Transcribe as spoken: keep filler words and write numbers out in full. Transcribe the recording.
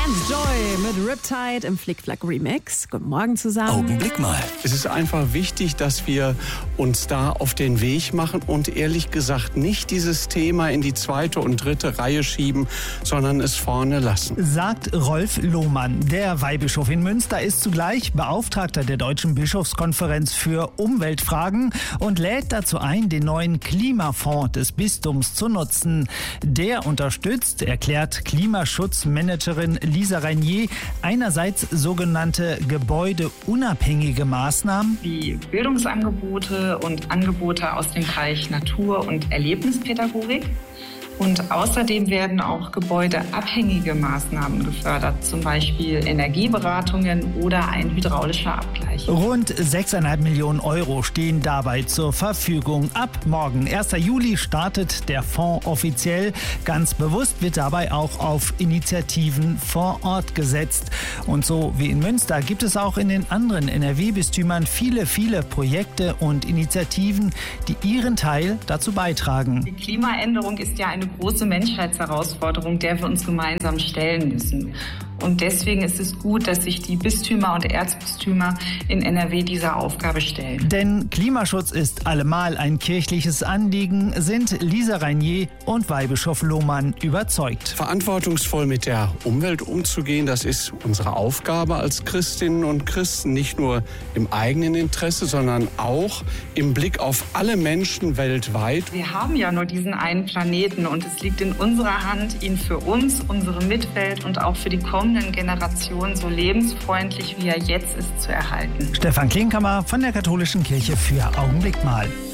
Vance Joy mit Riptide im Flick-Flack Remix. Guten Morgen zusammen. Augenblick mal. Es ist einfach wichtig, dass wir uns da auf den Weg machen und ehrlich gesagt nicht dieses Thema in die zweite und dritte Reihe schieben, sondern es vorne lassen. Sagt Rolf Lohmann. Der Weihbischof in Münster ist zugleich Beauftragter der Deutschen Bischofskonferenz für Umweltfragen und lädt dazu ein, den neuen Klimafonds des Bistums zu nutzen. Der unterstützt, erklärt Klimaschutzmanagerin Lisa Reinier, einerseits sogenannte gebäudeunabhängige Maßnahmen wie Bildungsangebote und Angebote aus dem Bereich Natur- und Erlebnispädagogik. Und außerdem werden auch gebäudeabhängige Maßnahmen gefördert, zum Beispiel Energieberatungen oder ein hydraulischer Abgleich. Rund sechseinhalb Millionen Euro stehen dabei zur Verfügung. Ab morgen, erster Juli, startet der Fonds offiziell. Ganz bewusst wird dabei auch auf Initiativen vor Ort gesetzt. Und so wie in Münster gibt es auch in den anderen N R W-Bistümern viele, viele Projekte und Initiativen, die ihren Teil dazu beitragen. Die Klimaänderung ist ja eine große Menschheitsherausforderung, der wir uns gemeinsam stellen müssen. Und deswegen ist es gut, dass sich die Bistümer und Erzbistümer in N R W dieser Aufgabe stellen. Denn Klimaschutz ist allemal ein kirchliches Anliegen, sind Lisa Reinier und Weihbischof Lohmann überzeugt. Verantwortungsvoll mit der Umwelt umzugehen, das ist unsere Aufgabe als Christinnen und Christen, nicht nur im eigenen Interesse, sondern auch im Blick auf alle Menschen weltweit. Wir haben ja nur diesen einen Planeten und es liegt in unserer Hand, ihn für uns, unsere Mitwelt und auch für die kommenden Generationen so lebensfreundlich, wie er jetzt ist, zu erhalten. Stefan Klinkhammer von der Katholischen Kirche für Augenblick mal.